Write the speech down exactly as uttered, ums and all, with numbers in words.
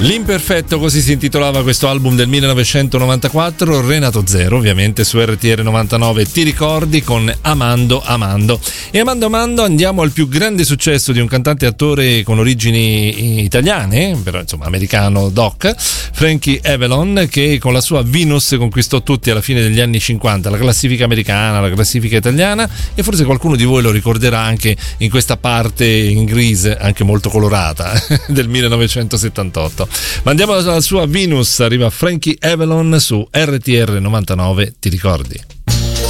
L'imperfetto, così si intitolava questo album del millenovecentonovantaquattro. Renato Zero, ovviamente, su R T R novantanove Ti ricordi, con Amando Amando. E Amando Amando andiamo al più grande successo di un cantante e attore con origini italiane, però insomma americano doc, Frankie Avalon, che con la sua Venus conquistò tutti alla fine degli anni cinquanta, la classifica americana, la classifica italiana, e forse qualcuno di voi lo ricorderà anche in questa parte in grise, anche molto colorata, del millenovecentosettantotto. Ma andiamo alla sua Venus, arriva Frankie Avalon su R T R novantanove Ti ricordi.